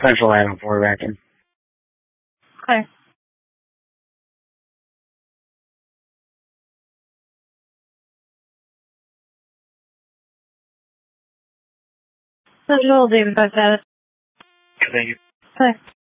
Central Item 4 vacuum. Clear. Central, David 5 status. Thank you. Clear.